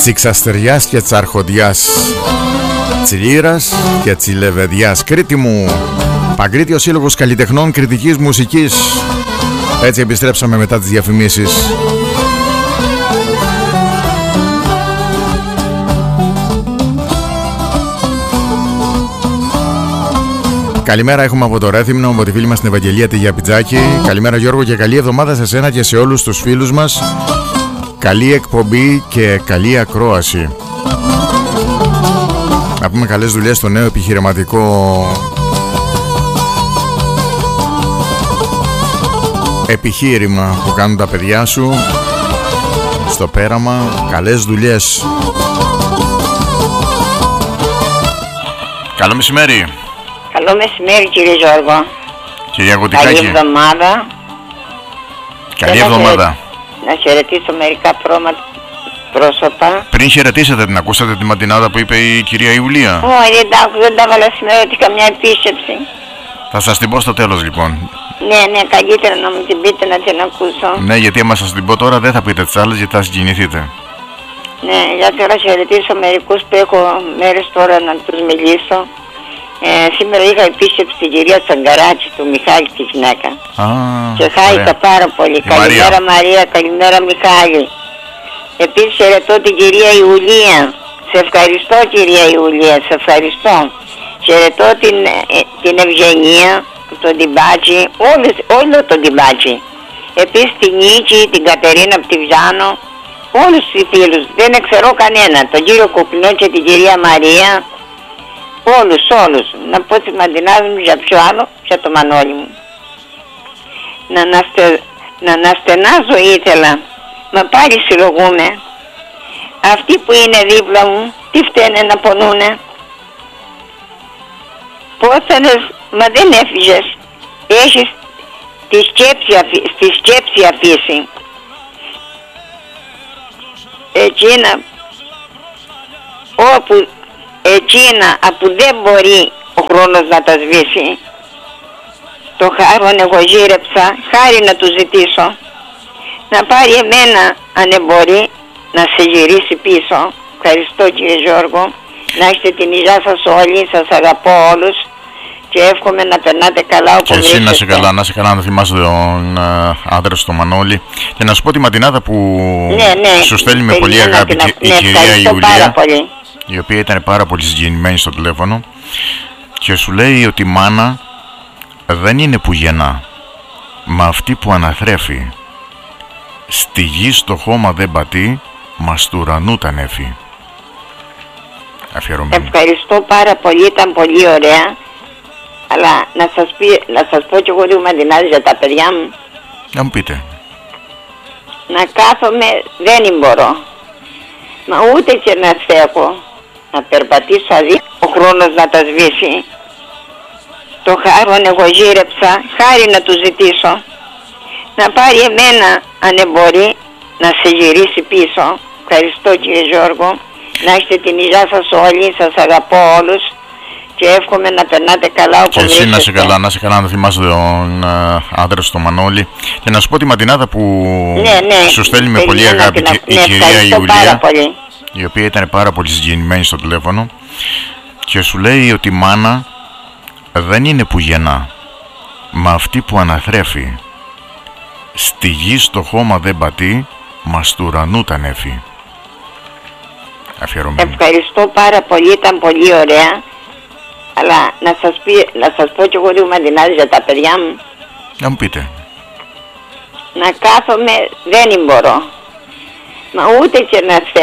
Τσιξαστεριάς και Τσαρχοντιάς, Τσιλήρας και Τσιλεβεδιάς. Κρήτη μου, Παγκρίτιο Σύλλογος Καλλιτεχνών Κριτικής Μουσικής. Έτσι επιστρέψαμε μετά τις διαφημίσεις. Καλημέρα έχουμε από το Ρέθυμνο, από τη φίλη μας την Ευαγγελία τη Γιαπιτζάκη. Καλημέρα Γιώργο και καλή εβδομάδα σε σένα και σε όλους τους φίλους μας. Καλή εκπομπή και καλή ακρόαση. Να πούμε καλές δουλειές στο νέο επιχειρηματικό επιχείρημα που κάνουν τα παιδιά σου στο πέραμα. Καλές δουλειές. Καλό μεσημέρι. Καλό μεσημέρι κύριε Γιώργο. Κυρία Γουτικάκη. Καλή εβδομάδα. Καλή εβδομάδα. Να χαιρετήσω μερικά πρόσωπα. Πριν χαιρετήσετε, την ακούσατε τη ματινάδα που είπε η κυρία Ιουλία? Όχι, εντάξει, δεν τα έβαλα σήμερα ότι καμιά επίσκεψη. Θα σας την πω στο τέλος λοιπόν. Ναι, καλύτερα να μου την πείτε να την ακούσω. Ναι, γιατί άμα σας την πω τώρα δεν θα πείτε τις άλλες, γιατί θα συγκινηθείτε. Ναι, για τώρα χαιρετήσω μερικούς που έχω μέρες τώρα να τους μιλήσω. Σήμερα είχα επίσκεψη την κυρία Τσαγκαράτσι, του Μιχάλη τη γυναίκα. Και χάρηκα πάρα πολύ. Καλημέρα Μαρία, καλημέρα Μιχάλη. Επίσης χαιρετώ την κυρία Ιουλία. Σε ευχαριστώ κυρία Ιουλία, σε ευχαριστώ. Χαιρετώ την Ευγενία, τον Τιμπάτζη, όλο τον Τιμπάτζη. Επίσης την Νίκη, την Κατερίνα από τη Βιζάνο, όλους τους φίλους, δεν εξαιρώ κανένα. Τον κύριο Κουπνό και την κυρία Μαρία. Όλους. Να πω τη Μαντινάδη μου για ποιο άλλο, για το Μανώλη μου. Να αναστενάζω ήθελα, μα πάλι συλλογούμε. Αυτοί που είναι δίπλα μου, τι φταίνε να πονούνε. Πόθανες, μα δεν έφυγες. Έχεις τη σκέψη αφήσει. Εκείνα που δεν μπορεί ο χρόνος να τα σβήσει. Το χάρον εγώ γύρεψα, χάρη να του ζητήσω. Να πάρει εμένα αν μπορεί να σε γυρίσει πίσω. Ευχαριστώ κύριε Γιώργο. Να έχετε την υγεία σας όλοι, σας αγαπώ όλους. Και εύχομαι να περνάτε καλά όπου βρίσκεστε. Και εσύ να σε καλά, να θυμάσαι τον άντρα σου, τον Μανώλη. Και να σου πω τη ματινάδα που σου στέλνει με πολύ αγάπη η κυρία Ιουλία, η οποία ήταν πάρα πολύ συγκινημένη στο τηλέφωνο και σου λέει ότι η μάνα δεν είναι που γεννά, μα αυτή που αναθρέφει. Στη γη στο χώμα δεν πατεί, μα του ουρανού τα νέφει. Αφιερωμένη. Ευχαριστώ πάρα πολύ, ήταν πολύ ωραία. Αλλά να σας πω κι εγώ λίγο Μαντινάδη για τα παιδιά μου. Να μου πείτε. Να κάθομαι δεν μπορώ, μα ούτε και να στέκω. Να περπατήσω αδί, ο χρόνος να τα σβήσει. Το χάρον εγώ γύρεψα, χάρη να του ζητήσω. Να πάρει εμένα αν μπορεί να σε γυρίσει πίσω. Ευχαριστώ κύριε Γιώργο. Να έχετε την υγεία σας όλοι, σας αγαπώ όλους. Και εύχομαι να περνάτε καλά όπου βρίσκεστε. Και εσύ να σε καλά, να θυμάσαι τον άντρα σου, τον Μανώλη. Και να σου πω τη ματινάδα που σου στέλνει με πολύ αγάπη η κυρία Ιουλία, η οποία ήταν πάρα πολύ συγκινημένη στο τηλέφωνο και σου λέει ότι η μάνα δεν είναι που γεννά, μα αυτή που αναθρέφει. Στη γη στο χώμα δεν πατεί, μα του ουρανού τα νέφει. Αφιερωμένη. Ευχαριστώ πάρα πολύ, ήταν πολύ ωραία. Αλλά να σας πω κι εγώ λίγο Μαντινάδη για τα παιδιά μου. Να μου πείτε. Να κάθομαι δεν μπορώ, μα ούτε και να